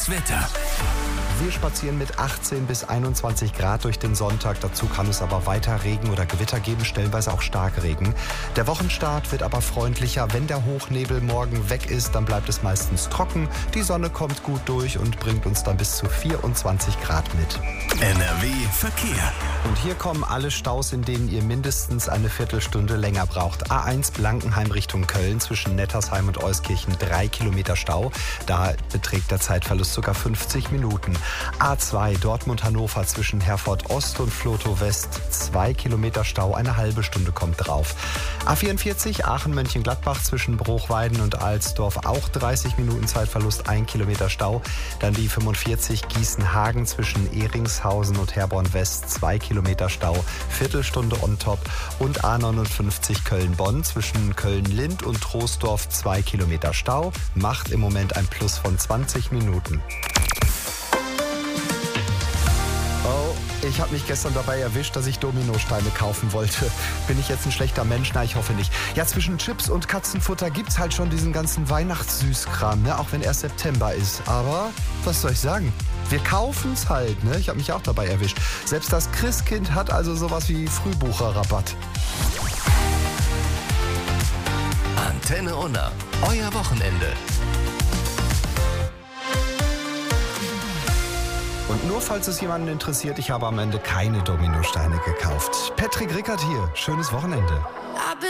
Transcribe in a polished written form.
Das Wetter. Wir spazieren mit 18 bis 21 Grad durch den Sonntag. Dazu kann es aber weiter Regen oder Gewitter geben, stellenweise auch Starkregen. Der Wochenstart wird aber freundlicher. Wenn der Hochnebel morgen weg ist, dann bleibt es meistens trocken. Die Sonne kommt gut durch und bringt uns dann bis zu 24 Grad mit. NRW Verkehr. Und hier kommen alle Staus, in denen ihr mindestens eine Viertelstunde länger braucht. A1 Blankenheim Richtung Köln zwischen Nettersheim und Euskirchen 3 Kilometer Stau. Da beträgt der Zeitverlust sogar 50 Minuten. A2 Dortmund-Hannover zwischen Herford Ost und Vlotho West 2 Kilometer Stau, eine halbe Stunde kommt drauf. A44 Aachen-Mönchengladbach zwischen Bruchweiden und Alsdorf auch 30 Minuten Zeitverlust, 1 Kilometer Stau. Dann die 45 Gießen-Hagen zwischen Ehringshausen und Herborn West 2 Kilometer Stau, Viertelstunde on top. Und A59 Köln-Bonn zwischen Köln-Lind und Troisdorf 2 Kilometer Stau, macht im Moment ein Plus von 20 Minuten. Ich habe mich gestern dabei erwischt, dass ich Dominosteine kaufen wollte. Bin ich jetzt ein schlechter Mensch? Na, ich hoffe nicht. Ja, zwischen Chips und Katzenfutter gibt's halt schon diesen ganzen Weihnachtssüßkram, ne? Auch wenn erst September ist. Aber was soll ich sagen? Wir kaufen's halt, ne? Ich habe mich auch dabei erwischt. Selbst das Christkind hat also sowas wie Frühbucherrabatt. Antenne Unna, euer Wochenende. Und nur falls es jemanden interessiert, ich habe am Ende keine Dominosteine gekauft. Patrick Rickert hier. Schönes Wochenende.